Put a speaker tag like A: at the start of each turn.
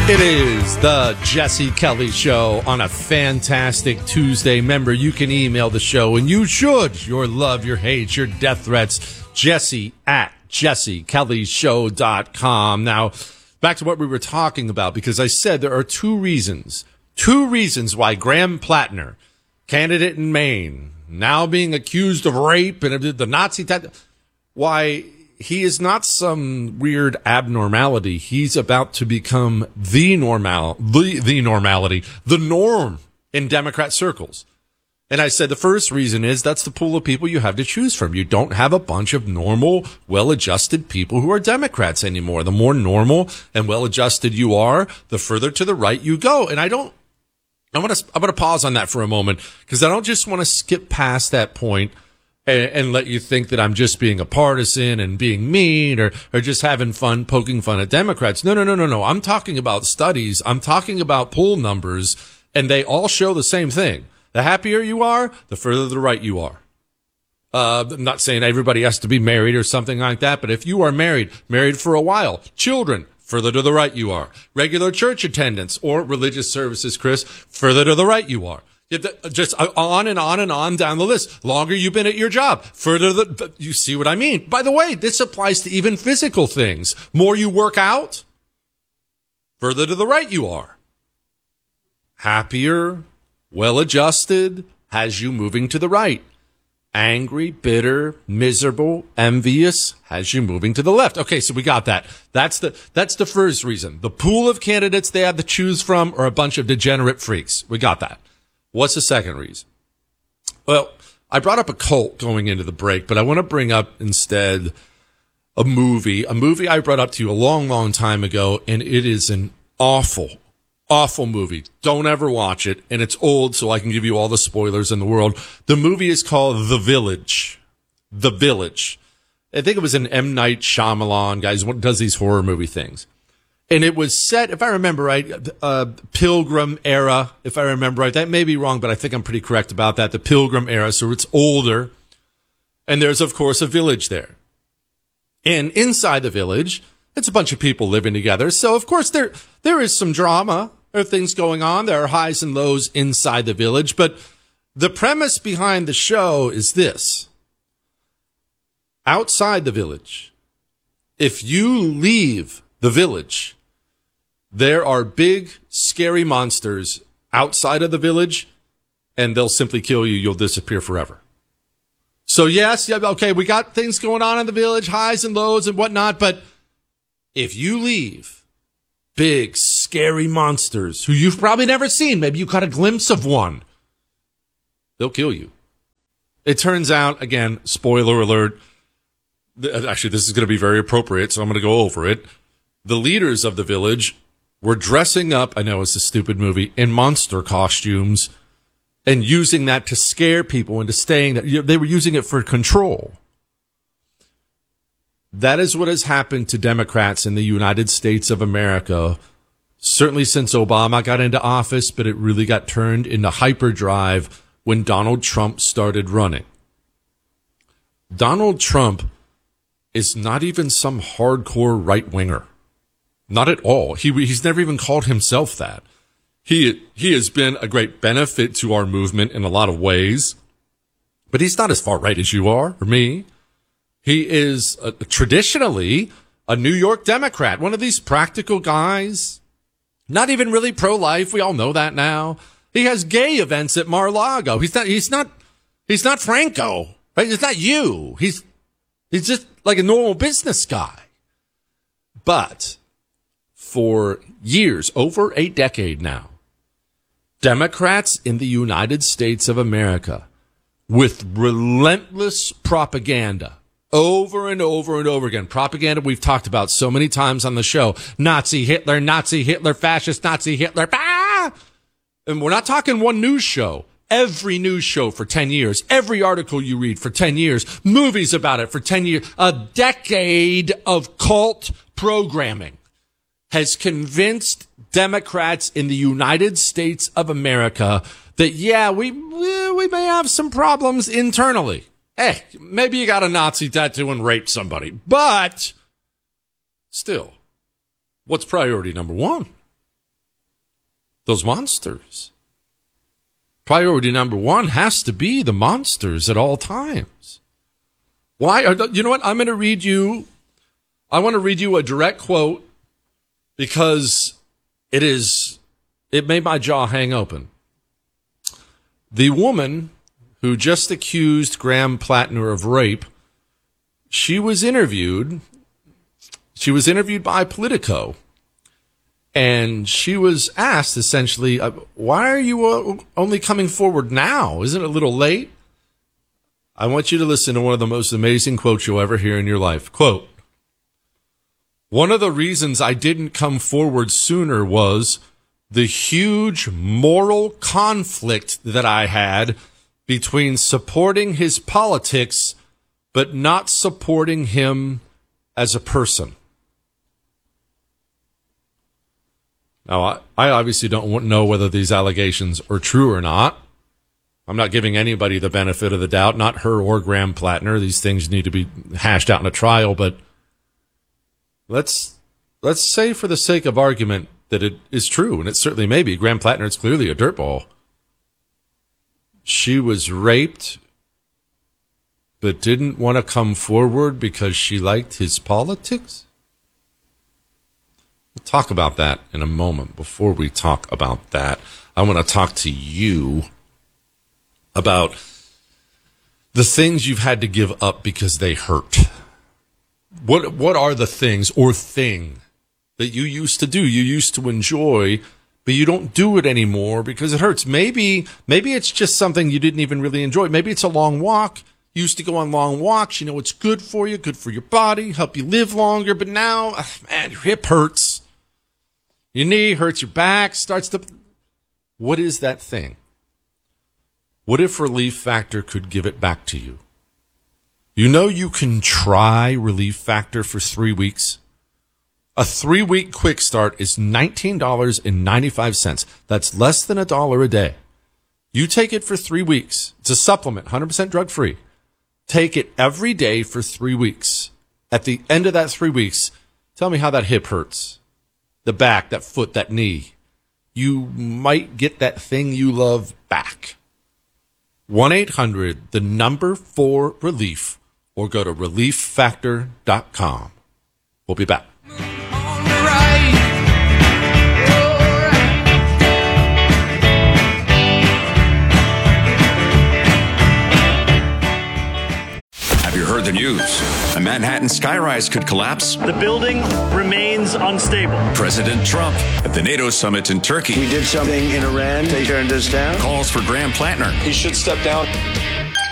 A: It is the Jesse Kelly Show on a fantastic Tuesday. Remember, you can email the show, and you should. Your love, your hate, your death threats. Jesse at jessekellyshow.com. Now, back to what we were talking about, because I said there are two reasons why Graham Plattner, candidate in Maine, now being accused of rape and the Nazi, why he is not some weird abnormality. He's about to become the normality, the norm in Democrat circles. And I said the first reason is that's the pool of people you have to choose from. You don't have a bunch of normal, well-adjusted people who are Democrats anymore. The more normal and well-adjusted you are, the further to the right you go. And I want to pause on that for a moment, because I don't just want to skip past that point and let you think that I'm just being a partisan and being mean or just having fun, poking fun at Democrats. No. I'm talking about studies. I'm talking about poll numbers, and they all show the same thing. The happier you are, the further to the right you are. I'm not saying everybody has to be married or something like that, but if you are married for a while, children, further to the right you are. Regular church attendance or religious services, Chris, further to the right you are. Just on and on and on down the list. Longer you've been at your job, further you see what I mean. By the way, this applies to even physical things. More you work out, further to the right you are. Happier, well-adjusted, has you moving to the right. Angry, bitter, miserable, envious, has you moving to the left. Okay, so we got that. That's the first reason. The pool of candidates they have to choose from are a bunch of degenerate freaks. We got that. What's the second reason? Well, I brought up a cult going into the break, but I want to bring up instead a movie I brought up to you a long, long time ago, and it is an awful movie. Don't ever watch it, and it's old, so I can give you all the spoilers in the world. The movie is called The Village. The Village. I think it was an M. Night Shyamalan guy who does these horror movie things. And it was set, if I remember right, Pilgrim era, if I remember right. That may be wrong, but I think I'm pretty correct about that. The Pilgrim era, so it's older. And there's, of course, a village there. And inside the village, it's a bunch of people living together. So, of course, there is some drama. There are things going on. There are highs and lows inside the village. But the premise behind the show is this. Outside the village, if you leave the village, there are big, scary monsters outside of the village, and they'll simply kill you. You'll disappear forever. So, yes, okay, we got things going on in the village, highs and lows and whatnot, but if you leave, big, scary monsters who you've probably never seen, maybe you caught a glimpse of one, they'll kill you. It turns out, again, spoiler alert, actually, this is going to be very appropriate, so I'm going to go over it. The leaders of the village were dressing up, I know it's a stupid movie, in monster costumes and using that to scare people into staying. They were using it for control. That is what has happened to Democrats in the United States of America, certainly since Obama got into office, but it really got turned into hyperdrive when Donald Trump started running. Donald Trump is not even some hardcore right-winger. Not at all. He's never even called himself that. He has been a great benefit to our movement in a lot of ways, but he's not as far right as you are or me. He is traditionally a New York Democrat, one of these practical guys, not even really pro-life. We all know that now. He has gay events at Mar-a-Lago. He's not Franco, right? It's not you. He's just like a normal business guy. But for years, over a decade now, Democrats in the United States of America, with relentless propaganda, over and over and over again, propaganda we've talked about so many times on the show, Nazi Hitler, fascist Nazi Hitler, and we're not talking one news show. Every news show for 10 years, every article you read for 10 years, movies about it for 10 years, a decade of cult programming has convinced Democrats in the United States of America that, yeah, we may have some problems internally. Maybe you got a Nazi tattoo and raped somebody. But still, what's priority number one? those monsters. Priority number one has to be the monsters at all times. Why? You know what? I want to read you a direct quote because it made my jaw hang open. The woman who just accused Graham Plattner of rape, she was interviewed by Politico, and she was asked essentially, why are you only coming forward now? Isn't it a little late? I want you to listen to one of the most amazing quotes you'll ever hear in your life. Quote, "One of the reasons I didn't come forward sooner was the huge moral conflict that I had between supporting his politics but not supporting him as a person." Now, I obviously don't know whether these allegations are true or not. I'm not giving anybody the benefit of the doubt, not her or Graham Plattner. These things need to be hashed out in a trial, but let's say for the sake of argument that it is true, and it certainly may be. Graham Plattner is clearly a dirtball. She was raped, but didn't want to come forward because she liked his politics? We'll talk about that in a moment. Before we talk about that, I want to talk to you about the things you've had to give up because they hurt. What are the things or thing that you used to do, you used to enjoy, but you don't do it anymore because it hurts? Maybe it's just something you didn't even really enjoy. Maybe it's a long walk. You used to go on long walks. You know it's good for you, good for your body, help you live longer. But now, man, your hip hurts. Your knee hurts, your back starts to... What is that thing? What if Relief Factor could give it back to you? You know you can try Relief Factor for 3 weeks. A 3-week quick start is $19.95. That's less than $1 a day. You take it for 3 weeks. It's a supplement, 100% drug-free. Take it every day for 3 weeks. At the end of that 3 weeks, tell me how that hip hurts. The back, that foot, that knee. You might get that thing you love back. 1-800-4RELIEF or go to relieffactor.com. We'll be back.
B: Have you heard the news? A Manhattan skyrise could collapse.
C: The building remains unstable.
B: President Trump at the NATO summit in Turkey.
D: We did something in Iran. They turned us down.
B: Calls for Graham Plattner.
E: He should step down.